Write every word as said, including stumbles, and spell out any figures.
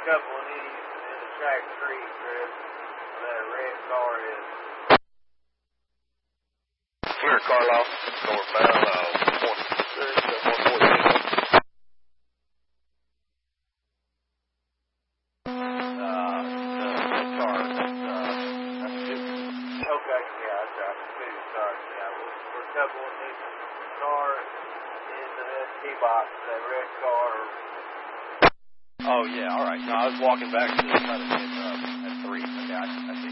couple of these in the track three, Chris. That red car is. Here, Carlisle. Northbound, uh, one six, one fourteen. Uh, the red car, that's, uh, that's two. Okay, yeah, that's right. Two, sorry. Yeah, we're, we're a couple of these cars in the T-box, that red car. Oh, yeah, all right. No, I was walking back to the side of it uh, at three. Okay, I, I see.